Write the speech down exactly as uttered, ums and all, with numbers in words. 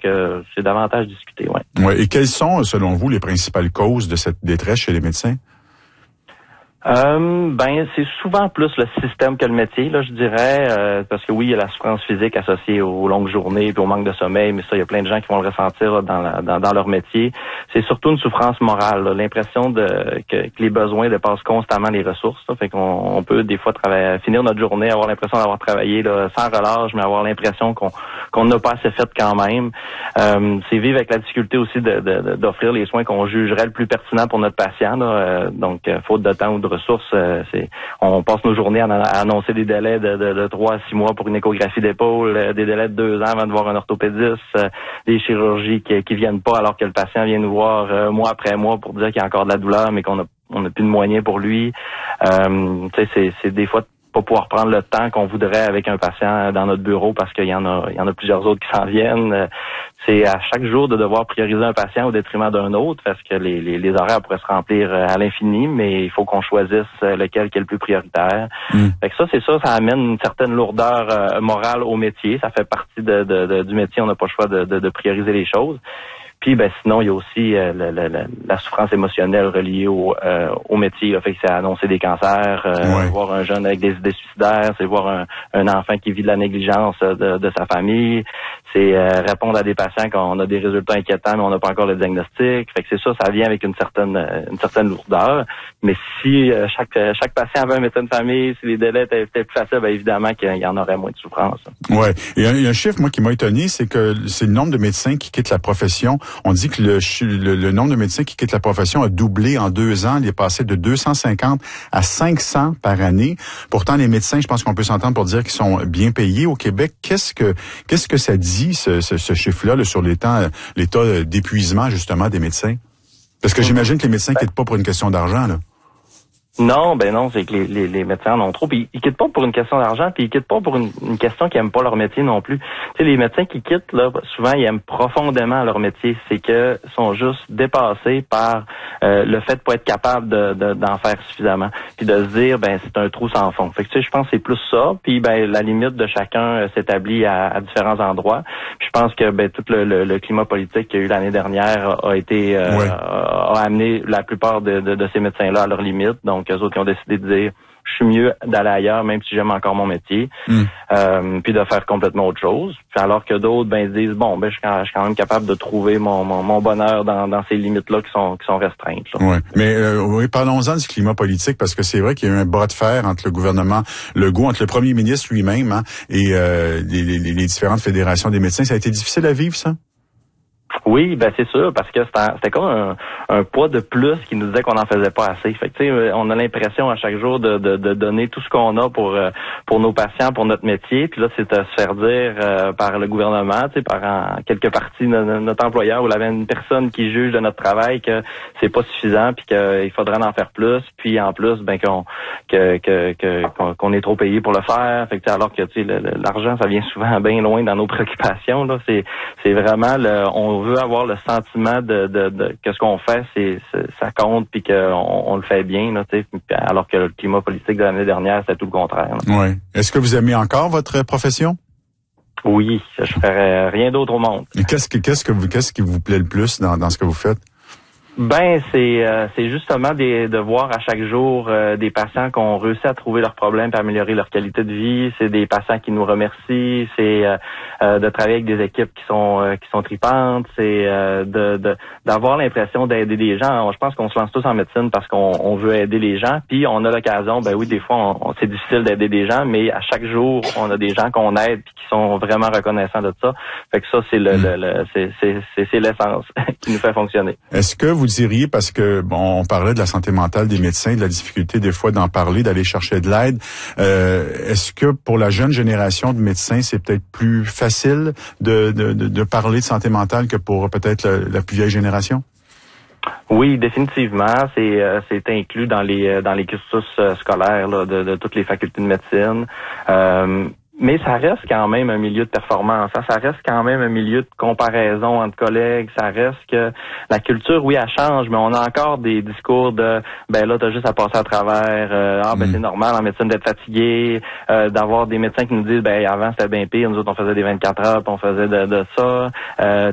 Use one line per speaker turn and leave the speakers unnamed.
que c'est davantage discuté, ouais.
Ouais. Et quelles sont, selon vous, les principales causes de cette détresse chez les médecins?
Euh, ben c'est souvent plus le système que le métier, là, je dirais, euh, parce que oui, il y a la souffrance physique associée aux longues journées et au manque de sommeil, mais ça, il y a plein de gens qui vont le ressentir là, dans, la, dans, dans leur métier. C'est surtout une souffrance morale, là, l'impression de que, que les besoins dépassent constamment les ressources. Là, fait qu'on on peut des fois travailler, finir notre journée, avoir l'impression d'avoir travaillé là, sans relâche, mais avoir l'impression qu'on qu'on n'a pas assez fait quand même. Euh, c'est vivre avec la difficulté aussi de, de, d'offrir les soins qu'on jugerait le plus pertinent pour notre patient. Là, euh, donc, euh, faute de temps ou de ressources, euh, c'est, on passe nos journées à, à annoncer des délais de, de, de trois à six mois pour une échographie d'épaule, euh, des délais de deux ans avant de voir un orthopédiste, euh, des chirurgies qui, qui viennent pas alors que le patient vient nous voir euh, mois après mois pour dire qu'il y a encore de la douleur, mais qu'on a on n'a plus de moyens pour lui. Euh, tu sais, c'est, c'est des fois pas pouvoir prendre le temps qu'on voudrait avec un patient dans notre bureau parce qu'il y en a il y en a plusieurs autres qui s'en viennent. C'est à chaque jour de devoir prioriser un patient au détriment d'un autre parce que les, les, les horaires pourraient se remplir à l'infini, mais il faut qu'on choisisse lequel qui est le plus prioritaire. Mm. Fait que ça, c'est ça, ça amène une certaine lourdeur euh, morale au métier. Ça fait partie de, de, de, du métier, on n'a pas le choix de, de, de prioriser les choses. Puis, ben sinon, il y a aussi euh, la, la, la, la souffrance émotionnelle reliée au, euh, au métier. Là. Fait que c'est annoncer des cancers, euh, ouais. voir un jeune avec des idées suicidaires, c'est voir un, un enfant qui vit de la négligence de, de sa famille, c'est euh, répondre à des patients quand on a des résultats inquiétants, mais on n'a pas encore le diagnostic. Fait que c'est ça, ça vient avec une certaine une certaine lourdeur. Mais si euh, chaque chaque patient avait un médecin de famille, si les délais étaient, étaient plus faciles, ben évidemment qu'il y en aurait moins de souffrance.
Ouais. Il y a, il y a un chiffre, moi, qui m'a étonné, c'est que c'est le nombre de médecins qui quittent la profession. On dit que le, le, le nombre de médecins qui quittent la profession a doublé en deux ans. Il est passé de deux cent cinquante à cinq cents par année. Pourtant, les médecins, je pense qu'on peut s'entendre pour dire qu'ils sont bien payés au Québec. Qu'est-ce que qu'est-ce que ça dit, ce, ce, ce chiffre-là, là, sur l'état, l'état d'épuisement, justement, des médecins? Parce que j'imagine que les médecins quittent pas pour une question d'argent, là.
Non, ben non, c'est que les, les, les médecins en ont trop. Puis ils quittent pas pour une question d'argent, puis ils quittent pas pour une, une question qu'ils aiment pas leur métier non plus. Tu sais, les médecins qui quittent, là, souvent, ils aiment profondément leur métier. C'est que sont juste dépassés par euh, le fait de pas être capable de, de, d'en faire suffisamment. Puis de se dire, ben c'est un trou sans fond. Fait que tu sais, je pense que c'est plus ça. Puis ben la limite de chacun euh, s'établit à, à différents endroits. Puis je pense que ben tout le, le, le climat politique qu'il y a eu l'année dernière a, a été euh, ouais. a, a amené la plupart de, de, de ces médecins-là à leurs limites. Donc eux autres qui ont décidé de dire je suis mieux d'aller ailleurs même si j'aime encore mon métier, mm. euh, puis de faire complètement autre chose. Puis alors que d'autres ben disent bon ben je suis quand, je suis quand même capable de trouver mon, mon, mon bonheur dans, dans ces limites-là qui sont qui sont restreintes. Là.
Ouais. Mais euh, oui, parlons-en du climat politique parce que c'est vrai qu'il y a eu un bras de fer entre le gouvernement Legault, entre le premier ministre lui-même hein, et euh, les, les, les différentes fédérations des médecins. Ça a été difficile à vivre, ça?
Oui, ben c'est sûr, parce que c'était, c'était comme un, un poids de plus qui nous disait qu'on n'en faisait pas assez. Fait que tu sais, on a l'impression à chaque jour de, de, de donner tout ce qu'on a pour pour nos patients, pour notre métier. Puis là, c'est à se faire dire euh, par le gouvernement, tu sais, par en quelque partie de notre employeur ou la une personne qui juge de notre travail que c'est pas suffisant, puis qu'il faudrait en faire plus. Puis en plus, ben qu'on que, que, que qu'on, qu'on est trop payé pour le faire. Fait que alors que tu sais, le, l'argent, ça vient souvent bien loin dans nos préoccupations. Là, c'est c'est vraiment le on veut avoir le sentiment de, de, de que ce qu'on fait, c'est, c'est ça compte puis qu'on on le fait bien, là, tu sais, alors que le climat politique de l'année dernière, c'était tout le contraire.
Oui. Est-ce que vous aimez encore votre profession?
Oui, je ferais rien d'autre au monde.
Et qu'est-ce que qu'est-ce que vous qu'est-ce qui vous plaît le plus dans, dans ce que vous faites?
Ben c'est euh, c'est justement des, de voir à chaque jour euh, des patients qui ont réussi à trouver leurs problèmes et améliorer leur qualité de vie. C'est des patients qui nous remercient. C'est euh, euh, de travailler avec des équipes qui sont euh, qui sont tripantes. C'est euh, de, de d'avoir l'impression d'aider des gens. Je pense qu'on se lance tous en médecine parce qu'on on veut aider les gens. Puis on a l'occasion. Ben oui, des fois on, on, c'est difficile d'aider des gens, mais à chaque jour on a des gens qu'on aide puis qui sont vraiment reconnaissants de ça. Fait que ça c'est le, mmh. le, le c'est, c'est c'est c'est l'essence qui nous fait fonctionner.
Est-ce que vous diriez, parce que bon, on parlait de la santé mentale des médecins, de la difficulté des fois d'en parler, d'aller chercher de l'aide. Euh, est-ce que pour la jeune génération de médecins, c'est peut-être plus facile de, de, de, de parler de santé mentale que pour peut-être la, la plus vieille génération?
Oui, définitivement. C'est euh, c'est inclus dans les dans les cursus euh, scolaires là, de, de toutes les facultés de médecine. Euh, Mais ça reste quand même un milieu de performance. Ça, ça reste quand même un milieu de comparaison entre collègues. Ça reste que la culture, oui, elle change, mais on a encore des discours de ben là, t'as juste à passer à travers. Euh, ah ben mmh. c'est normal en médecine d'être fatigué, euh, d'avoir des médecins qui nous disent ben avant c'était bien pire, nous autres on faisait des vingt-quatre heures, puis on faisait de, de ça. Euh,